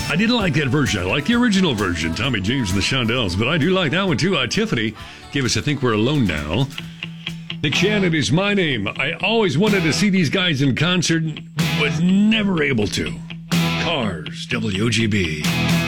I didn't like that version. I like the original version, Tommy James and the Shondells, but I do like that one too. Tiffany gave us I Think We're Alone Now. Nick Shannon is my name. I always wanted to see these guys in concert, was never able to. Cars, WOGB.